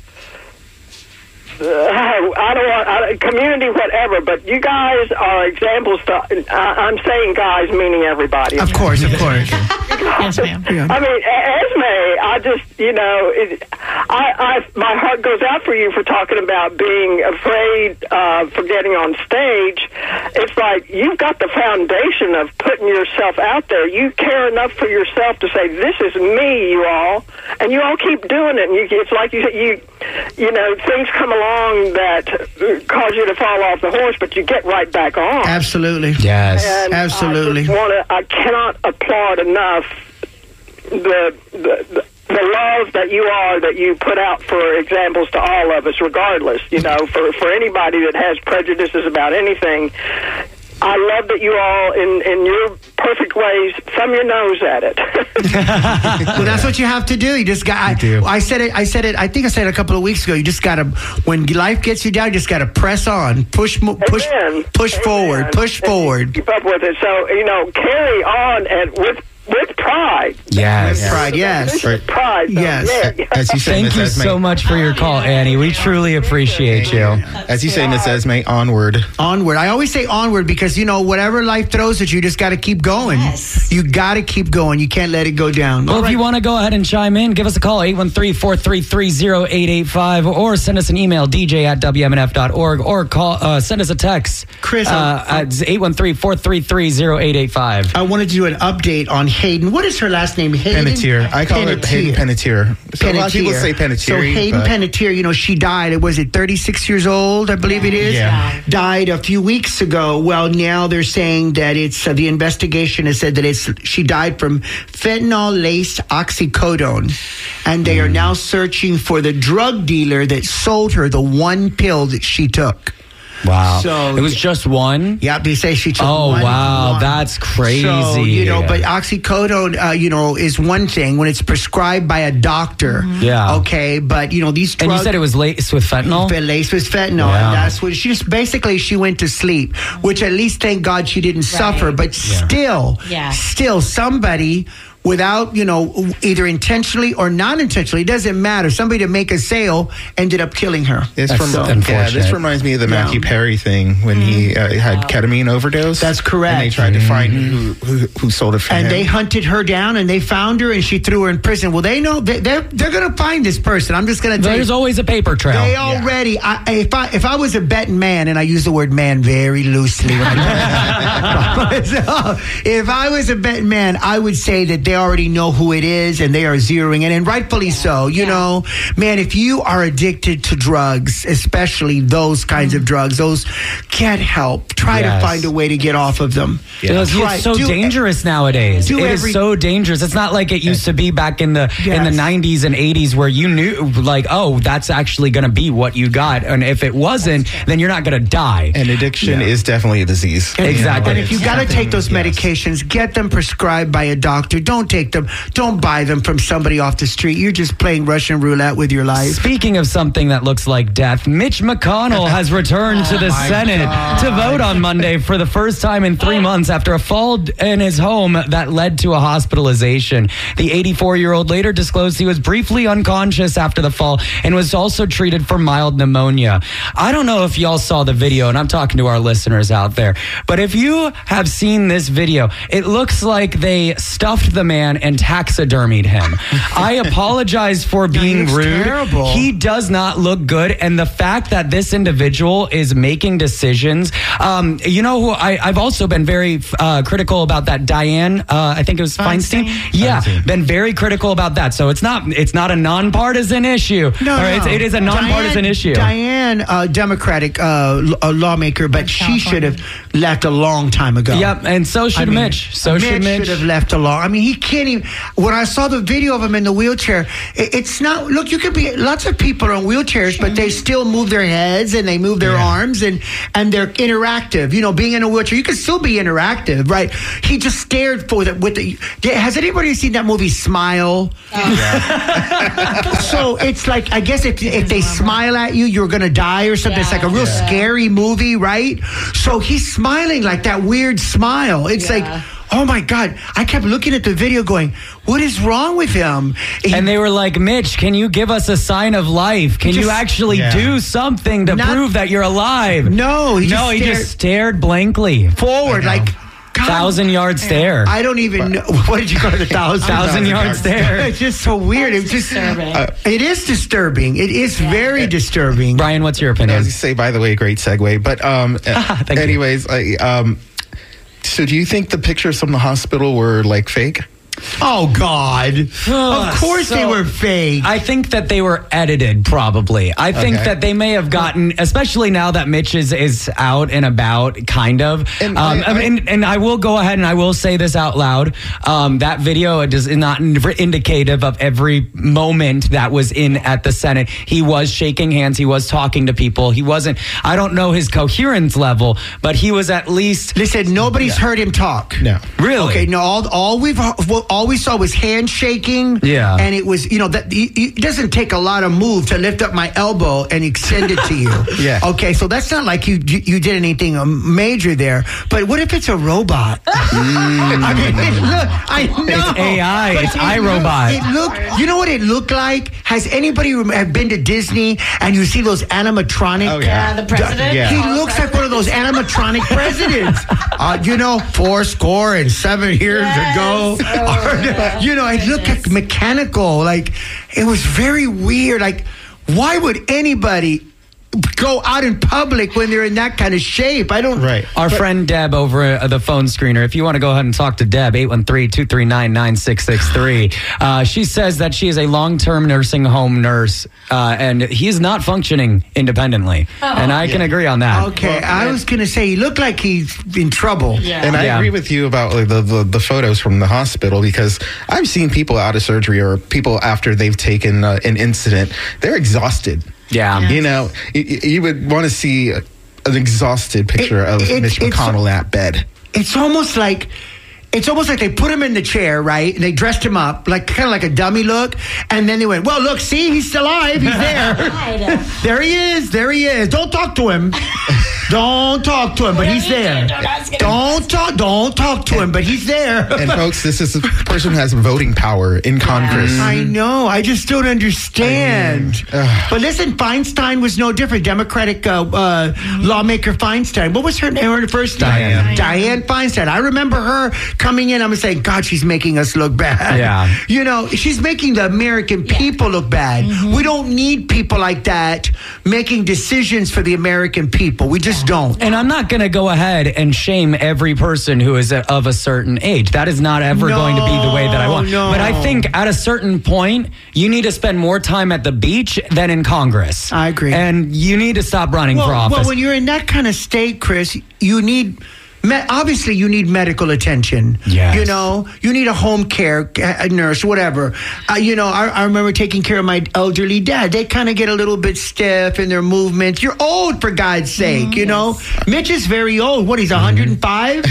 S11: Uh, I don't want I, community, whatever, but you guys are examples to. I, I'm saying guys, meaning everybody.
S3: Of course, of course.
S5: Yes, ma'am.
S11: I mean, Esme, I just, you know, it, I, I, my heart goes out for you for talking about being afraid uh, for getting on stage. It's like you've got the foundation of putting yourself out there. You care enough for yourself to say, "This is me, you all," and you all keep doing it. And you, it's like you, you, you know, things come along that cause you to fall off the horse, but you get right back on.
S3: Absolutely.
S1: Yes.
S11: And
S3: Absolutely.
S11: I just wanna, I cannot applaud enough the, the the the love that you are, that you put out for examples to all of us, regardless. You know, for for anybody that has prejudices about anything. I love that you all, in, in your perfect ways, thumb your nose at it.
S3: Well, that's what you have to do. You just got. I, I said it. I said it. I think I said it a couple of weeks ago. You just got to. When life gets you down, you just got to press on, push, mo- push,
S11: Amen.
S3: push
S11: Amen.
S3: forward, push
S11: And
S3: forward.
S11: keep up with it. So, you know, carry on and with with pride.
S1: Yes.
S3: With pride, yes.
S11: With pride. So,
S3: Yes.
S11: yeah.
S2: As you say,
S1: Thank
S2: Miss
S1: you
S2: Esme,
S1: so much for your call, Annie. We truly appreciate you.
S2: as you say, Miss Esme, onward.
S3: Onward. I always say onward because, you know, whatever life throws at you, you just got to keep going.
S6: Yes.
S3: You got to keep going. You can't let it go down.
S1: Well,
S3: All
S1: if you
S3: right.
S1: want to go ahead and chime in, give us a call, eight one three, four three three, zero eight eight five, or send us an email, d j at w m n f dot org, or call, uh, send us a text,
S3: Chris,
S1: uh,
S3: I'm-
S1: at eight one three, four three three, zero eight eight five.
S3: I wanted to do an update on Hayden. What is her last name? Hayden?
S2: Panettiere. I call her Hayden Panettiere. So a lot of people say Panettiere.
S3: So Hayden
S2: but-
S3: Panettiere, you know, she died. Was it thirty-six years old? I believe it is.
S2: Yeah.
S3: Died a few weeks ago. Well, now they're saying that it's uh, the investigation has said that it's she died from fentanyl laced oxycodone, and they are now searching for the drug dealer that sold her the one pill that she took.
S1: Wow.
S3: So-
S1: it was just one?
S3: Yeah, they say she took
S1: Oh,
S3: one.
S1: wow.
S3: one.
S1: That's crazy.
S3: So, you know, but oxycodone, uh, you know, is one thing when it's prescribed by a doctor.
S1: Yeah.
S3: Okay, but, you know, these drugs.
S1: And you said it was laced with fentanyl?
S3: Laced with fentanyl.
S1: Wow.
S3: And that's what she just basically she went to sleep, which at least thank God she didn't suffer. But still,
S6: Yeah.
S3: still somebody. Without, you know, either intentionally or not intentionally, it doesn't matter. Somebody to make a sale ended up killing her.
S2: It's
S1: That's
S2: from,
S1: so
S2: yeah,
S1: unfortunate.
S2: this reminds me of the
S3: Yeah.
S2: Matthew Perry thing when he uh, had ketamine overdose.
S3: That's correct.
S2: And they tried to find who, who who sold it for
S3: And
S2: him.
S3: they hunted her down and they found her and she threw her in prison. Well, they know they, they're they're going to find this person. I'm just going to tell you.
S1: There's always a paper trail.
S3: They already. I, if I if I was a betting man, and I use the word man very loosely, when I so, if I was a betting man, I would say that they already know who it is, and they are zeroing in, and rightfully so. You know, man, if you are addicted to drugs, especially those kinds of drugs, those can't help. Try
S1: Yes.
S3: to find a way to get off of them.
S1: It's,
S3: Try-
S1: it's so
S3: do-
S1: dangerous nowadays.
S3: do
S1: It is
S3: every-
S1: so dangerous. It's not like it used to be back in the in the
S3: Yes.
S1: nineties and eighties where you knew, like, oh, that's actually going to be what you got, and if it wasn't, then you're not going to die.
S2: And addiction
S3: Yeah.
S2: is definitely a disease.
S1: Exactly.
S3: And if you
S2: It's
S3: got to
S2: something-
S3: take those
S2: yes.
S3: medications, get them prescribed by a doctor. Don't take them. Don't buy them from somebody off the street. You're just playing Russian roulette with your life.
S1: Speaking of something that looks like death, Mitch McConnell has returned to the Senate to vote on Monday for the first time in three months after a fall in his home that led to a hospitalization. The eighty-four-year-old later disclosed he was briefly unconscious after the fall and was also treated for mild pneumonia. I don't know if y'all saw the video, and I'm talking to our listeners out there, but if you have seen this video, it looks like they stuffed the man and taxidermied him. I apologize for being
S3: looks
S1: rude.
S3: terrible.
S1: He does not look good, and the fact that this individual is making decisions, um, you know who I, I've also been very uh, critical about that Diane, uh, I think it was Feinstein.
S5: Feinstein.
S1: Yeah,
S2: Feinstein.
S1: been very critical about that. So it's not it's not a nonpartisan issue.
S3: No,
S1: Or
S3: no.
S1: It's, it is a nonpartisan
S3: Diane,
S1: issue.
S3: Diane, uh, Democratic uh, l- uh, lawmaker, but she should have left a long time ago.
S1: Yep, and so should
S3: I mean,
S1: Mitch. So
S3: Mitch
S1: should Mitch.
S3: should have left a long. I mean, he can't even. When I saw the video of him in the wheelchair, it, it's not. Look, you could be. Lots of people are in wheelchairs, but they still move their heads and they move their
S2: Yeah.
S3: arms and and they're interactive. You know, being in a wheelchair, you can still be interactive, right? He just stared for the with the. Has anybody seen that movie Smile? So it's like, I guess if if they smile at you, you're gonna die or something. It's like a real
S6: Yeah.
S3: scary movie, right? So he's smiling like that weird smile. It's
S6: Yeah.
S3: like, oh my God. I kept looking at the video going, what is wrong with him? He-
S1: And they were like, Mitch, can you give us a sign of life? Can you
S3: Just-
S1: actually
S2: Yeah.
S1: do something to
S3: Not-
S1: prove that you're alive?
S3: No, he
S1: no,
S3: just
S1: he
S3: stared-
S1: just stared blankly.
S3: forward,
S2: I know.
S3: like, God,
S1: Thousand yard stare.
S3: I don't even know. What did you call it? A thousand?
S1: Thousand yard stare.
S3: It's just so weird. It's just,
S6: disturbing.
S3: uh, it is disturbing. It is very disturbing.
S1: Brian, what's your
S2: I
S1: opinion?
S2: was gonna say, by the way, great segue. But um,
S1: Thank you.
S2: anyways, I, um, so do you think the pictures from the hospital were like fake?
S3: Oh God! Of course
S1: So,
S3: they were fake.
S1: I think that they were edited, probably. I think
S2: Okay.
S1: that they may have gotten, especially now that Mitch is, is out and about, kind of.
S2: And
S1: um,
S2: I- I-
S1: and, and I will go ahead and I will say this out loud. Um, that video is not indicative of every moment that was in at the Senate. He was shaking hands. He was talking to people. He wasn't, I don't know his coherence level, but he was at least.
S3: Listen, nobody's heard him talk.
S2: No.
S1: Really?
S3: Okay, no. All, all we've all we saw was handshaking.
S1: Yeah.
S3: and it was, you know, that it doesn't take a lot of move to lift up my elbow and extend it to you.
S2: Yeah.
S3: Okay, so that's not like you you, you did anything um, major there. But what if it's a robot? I mean, it look, I know
S1: It's A I.
S3: But
S1: It's
S3: it
S1: iRobot.
S3: Look, it look. You know what it looked like? Has anybody rem- have been to Disney and you see those animatronic?
S2: Oh, yeah.
S6: Uh, the president.
S2: Yeah.
S3: He
S6: Oh,
S3: looks like one of those animatronic presidents. Uh, you know, four score and seven years
S6: Yes.
S3: ago.
S6: Oh,
S3: Or,
S6: yeah.
S3: you know, it looked like mechanical. Like, it was very weird. Like, why would anybody go out in public when they're in that kind of shape? I don't.
S2: Right.
S1: Our friend Deb over at the phone screener, if you want to go ahead and talk to Deb, eight one three, two three nine, nine six six three. Uh, she says that she is a long-term nursing home nurse, uh, and he's not functioning independently. And I can agree on that.
S3: Okay,
S2: Well,
S3: I
S2: and-
S3: was going to say, he looked like he's in trouble.
S6: Yeah.
S2: And I
S1: Yeah.
S2: agree with you about like, the, the the photos from the hospital, because I've seen people out of surgery or people after they've taken uh, an incident. They're exhausted.
S1: Yeah.
S2: You know, you, you would want to see a, an exhausted picture
S3: It-
S2: of
S3: it-
S2: Mitch
S3: it's-
S2: McConnell in that bed.
S3: It's almost like it's almost like they put him in the chair, right? And they dressed him up like kind of like a dummy look, and then they went, "Well, look, see, he's still alive. He's there.
S6: Hide.
S3: There he is. There he is. Don't talk to him. Don't talk to him, but he's there.
S6: Don't ask him.
S3: Don't talk. Don't talk to him, but he's there."
S2: And folks, this is a person who has voting power in Congress.
S3: I know. I just don't understand. But listen, Feinstein was no different. Democratic uh, uh, lawmaker Feinstein. What was her name? Her first name?
S2: Diane.
S3: Diane Feinstein. I remember her coming in. I'm saying, God, she's making us look bad.
S1: Yeah.
S3: You know, she's making the American people look bad. We don't need people like that making decisions for the American people. We just don't.
S1: And I'm not going to go ahead and shame every person who is a, of a certain age. That is not ever
S3: No,
S1: going to be the way that I want.
S3: no.
S1: But I think at a certain point, you need to spend more time at the beach than in Congress.
S3: I agree.
S1: And you need to stop running
S3: Well,
S1: for office.
S3: well, when you're in that kind of state, Chris, you need. Me- obviously, you need medical attention.
S1: Yes.
S3: You know, you need a home care a nurse, whatever. Uh, you know, I, I remember taking care of my elderly dad. They kind of get a little bit stiff in their movements. You're old, for God's sake, you know? Mitch is very old. What, he's one hundred five?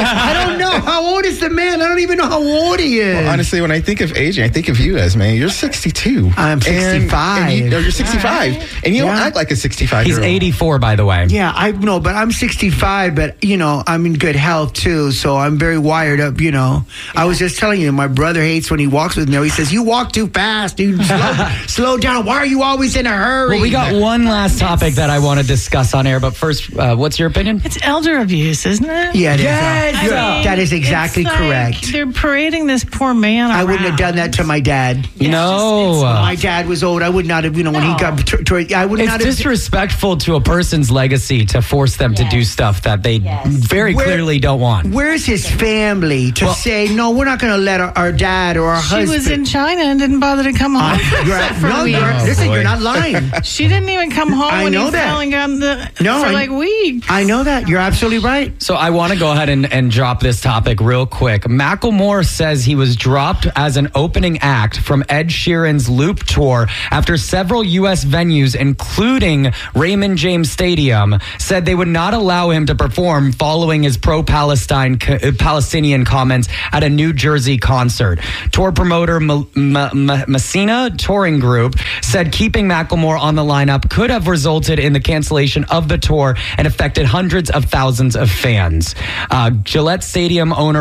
S3: I don't know. How old is the man? I don't even know how old he is.
S2: Well, honestly, when I think of aging, I think of you, Esme. You're sixty-two.
S3: I'm
S2: And-
S3: sixty-five.
S2: And, you, or you're sixty-five. And you don't
S3: Yeah.
S2: act like a sixty-five
S1: He's
S2: year old.
S1: eighty-four, by the way.
S3: Yeah, I know, but I'm sixty-five, but, you know, I'm in good health, too, so I'm very wired up, you know. I was just telling you, my brother hates when he walks with me. He says, you walk too fast, dude. Slow, slow down. Why are you always in a hurry?
S1: Well, we got one last topic that I want to discuss on air, but first, uh, what's your opinion?
S5: It's elder abuse, isn't it?
S3: Yeah, it is.
S1: Yes!
S3: You're-
S5: I mean,
S3: that is exactly
S5: it's like
S3: correct.
S5: They're parading this poor man
S3: I
S5: around.
S3: wouldn't have done that to my dad.
S1: no.
S3: My dad was old. I would not have, you know, when he
S6: No.
S3: got, t- t- I would
S1: It's
S3: not have.
S1: disrespectful to a person's legacy to force them to do
S6: Yes.
S1: stuff that they
S6: Yes.
S1: very
S3: Where-
S1: clearly don't want.
S3: Where's his family to
S1: Well-
S3: say, no, we're not going to let our, our dad or our
S5: She
S3: husband.
S5: was in China and didn't bother to come home.
S3: You're right.
S5: for
S3: No,
S5: weeks.
S3: you're,
S1: Oh,
S3: listen,
S1: boy.
S3: you're not lying.
S5: She didn't even come home
S3: I
S5: when
S3: know
S5: he
S3: that.
S5: fell and got the
S3: No,
S5: for
S3: I-
S5: like weeks.
S3: I know that. You're absolutely right.
S1: So I want to go ahead and, and drop this topic real quick. Macklemore says he was dropped as an opening act from Ed Sheeran's Loop Tour after several U S venues, including Raymond James Stadium, said they would not allow him to perform following his pro-Palestine Palestinian comments at a New Jersey concert. Tour promoter M- M- M- Messina Touring Group said keeping Macklemore on the lineup could have resulted in the cancellation of the tour and affected hundreds of thousands of fans. Uh, Gillette Stadium owner